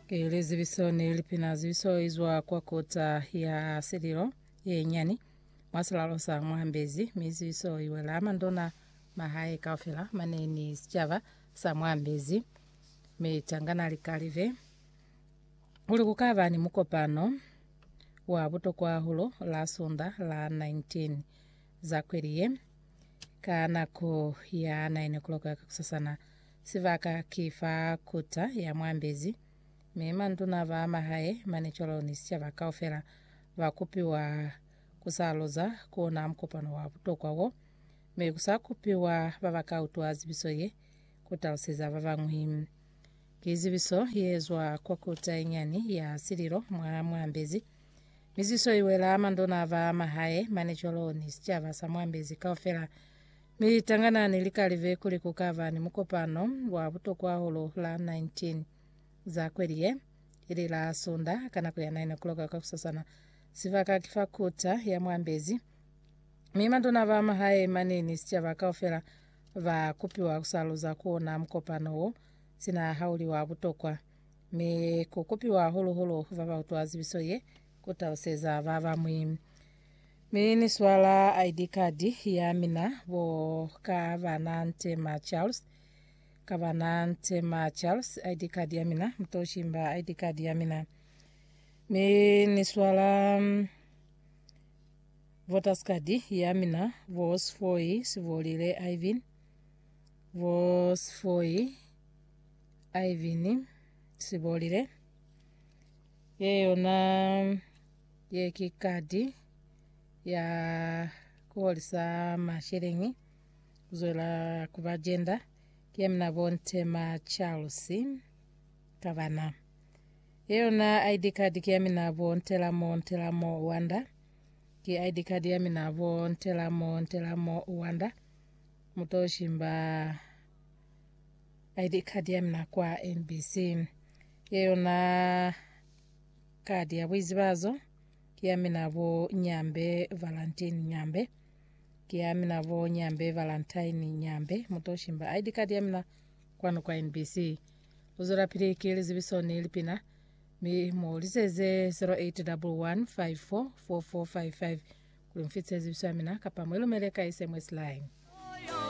Kelezi bisoni lipina zibiso izwa kwa kota ya Siriro yenyani masalalo sa mwambezi miziso iwela mandona mahai kafela maneni sichava sa mwambezi metangana likalive uli kukava ni mukopano wa buto kwa hulo la sunda la 19 zakwiriye kanako ya 9 o'clock kusasana sivaka kifa kuta ya mwambezi mema nduna va mahaye manicholo nisya vakaofera vakupiwa kusaloza kuona mkopano wa butokwawo me kusakupiwa vavakautu azibisoye kutalseza vavang'wi kizibiso yezwa kwa kuta inyani ya Siriro mwambezi miziso iwela mandona va mahaye manicholo nisya va samwambezi kaofera mitangana nilikalive kuli kukava ni mkopano wa butokwawo la 19 zakweriye ili la sunda kana kuya 9 o'clock kakusasana sivaka kifakuta ya mwambezi mima ndona va mahaye manini sicha vakaofera va kupiwa kusaluza kuona mkopano wo sina hauli wa butokwa me kukupiwa hulu vava utwazi bisoye kutauseza vava mwi mini swala ID card ya mina wo kavanante ma Charles ID card ya mina mtoshimba ID card ya mina ni swala voters card ya mina vos foi sivolile Ivan sivolile yeyo na ye kikadi ya kuholisa mashiringi kuzola kubajenda kiamna bontema Charles kavana yeyo na ID card kiamna bontelamo wanda ki ID card yamina bontelamo wanda mutoshimba ID card yamina kwa NBC yeyo na kadi ya bwizibazo kiamina bo Nyambe Valentine Nyambe kiamina bo Nyambe Valentine Nyambe mutoshimba ID card yamina kwano kwa NBC uzora pili kili zibisoni lipina mi molizeze 0811544455 kulimfitse zibiswamina kapamwelo meleka SMS line